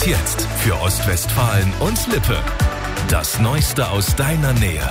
Und jetzt für Ostwestfalen und Lippe. Das Neueste aus deiner Nähe.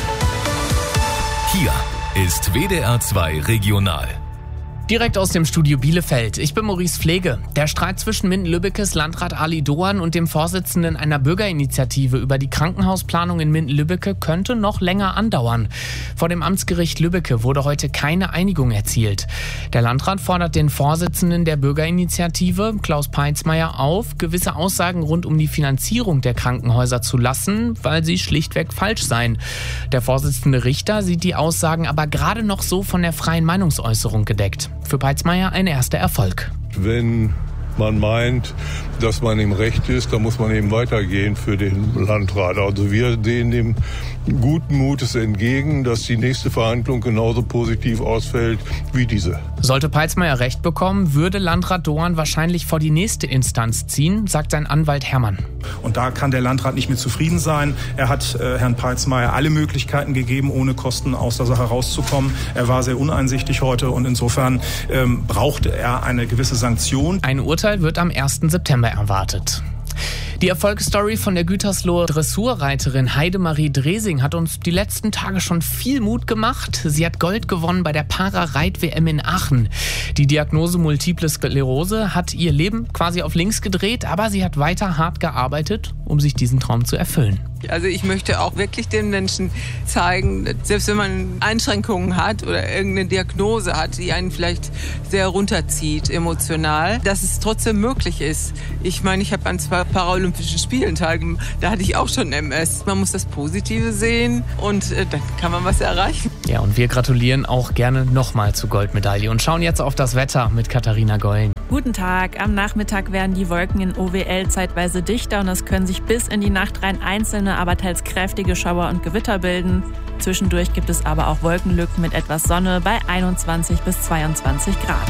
Hier ist WDR 2 Regional. Direkt aus dem Studio Bielefeld. Ich bin Maurice Pflege. Der Streit zwischen Minden-Lübbekes Landrat Ali Doan und dem Vorsitzenden einer Bürgerinitiative über die Krankenhausplanung in Minden-Lübbecke könnte noch länger andauern. Vor dem Amtsgericht Lübbecke wurde heute keine Einigung erzielt. Der Landrat fordert den Vorsitzenden der Bürgerinitiative, Klaus Peitzmeier, auf, gewisse Aussagen rund um die Finanzierung der Krankenhäuser zu lassen, weil sie schlichtweg falsch seien. Der Vorsitzende Richter sieht die Aussagen aber gerade noch so von der freien Meinungsäußerung gedeckt. Für Peitzmeier ein erster Erfolg. Wenn man meint, dass man im Recht ist, dann muss man eben weitergehen für den Landrat. Also wir sehen dem guten Mutes entgegen, dass die nächste Verhandlung genauso positiv ausfällt wie diese. Sollte Peitzmeier Recht bekommen, würde Landrat Doan wahrscheinlich vor die nächste Instanz ziehen, sagt sein Anwalt Hermann. Und da kann der Landrat nicht mit zufrieden sein. Er hat Herrn Peitzmeier alle Möglichkeiten gegeben, ohne Kosten aus der Sache rauszukommen. Er war sehr uneinsichtig heute und insofern brauchte er eine gewisse Sanktion. Ein Urteil wird am 1. September erwartet. Die Erfolgsstory von der Gütersloher Dressurreiterin Heidemarie Dresing hat uns die letzten Tage schon viel Mut gemacht. Sie hat Gold gewonnen bei der Para-Reit-WM in Aachen. Die Diagnose Multiple Sklerose hat ihr Leben quasi auf links gedreht, aber sie hat weiter hart gearbeitet, um sich diesen Traum zu erfüllen. Also ich möchte auch wirklich den Menschen zeigen, selbst wenn man Einschränkungen hat oder irgendeine Diagnose hat, die einen vielleicht sehr runterzieht emotional, dass es trotzdem möglich ist. Ich meine, ich habe an 2 Paralympischen Spielen teilgenommen, da hatte ich auch schon MS. Man muss das Positive sehen und dann kann man was erreichen. Ja, und wir gratulieren auch gerne nochmal zur Goldmedaille und schauen jetzt auf das Wetter mit Katharina Gollen. Guten Tag. Am Nachmittag werden die Wolken in OWL zeitweise dichter und es können sich bis in die Nacht rein einzelne, aber teils kräftige Schauer und Gewitter bilden. Zwischendurch gibt es aber auch Wolkenlücken mit etwas Sonne bei 21 bis 22 Grad.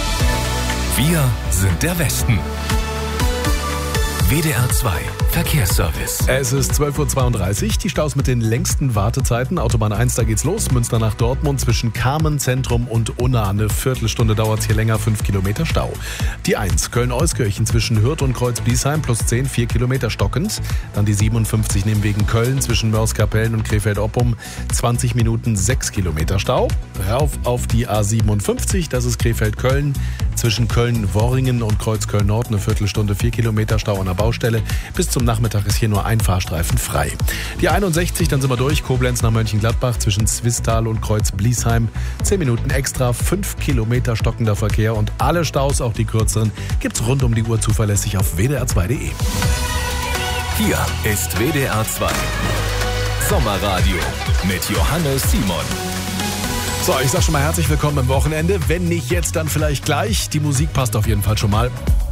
Wir sind der Westen. WDR 2 Verkehrsservice. Es ist 12.32 Uhr, die Staus mit den längsten Wartezeiten. Autobahn 1, da geht's los. Münster nach Dortmund zwischen Carmen Zentrum und Unna. Eine Viertelstunde dauert es hier länger, 5 Kilometer Stau. Die 1, Köln-Euskirchen zwischen Hürth und Kreuz-Bliesheim plus 10, 4 Kilometer stockend. Dann die 57 Nehmwegen Köln zwischen Mörs-Kapellen und Krefeld-Oppum, 20 Minuten, 6 Kilometer Stau. Rauf auf die A57, das ist Krefeld-Köln. Zwischen Köln-Worringen und Kreuz-Köln-Nord eine Viertelstunde, 4 Kilometer Stau an der Baustelle. Bis zum Nachmittag ist hier nur ein Fahrstreifen frei. Die 61, dann sind wir durch. Koblenz nach Mönchengladbach zwischen Zwistal und Kreuz-Bliesheim. 10 Minuten extra, 5 Kilometer stockender Verkehr und alle Staus, auch die kürzeren, gibt's rund um die Uhr zuverlässig auf wdr2.de. Hier ist WDR 2 Sommerradio mit Johannes Simon. So, ich sag schon mal herzlich willkommen am Wochenende. Wenn nicht jetzt, dann vielleicht gleich. Die Musik passt auf jeden Fall schon mal.